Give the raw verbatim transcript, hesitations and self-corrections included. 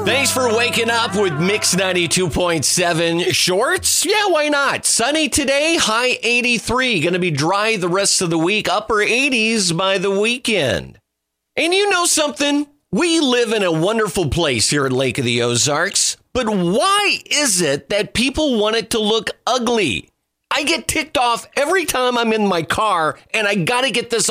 Thanks for waking up with Mix ninety-two point seven shorts. Yeah, why not? Sunny today, high eighty-three. Going to be dry the rest of the week, upper eighties by the weekend. And you know something? We live in a wonderful place here at Lake of the Ozarks. But why is it that people want it to look ugly? I get ticked off every time I'm in my car, and I got to get this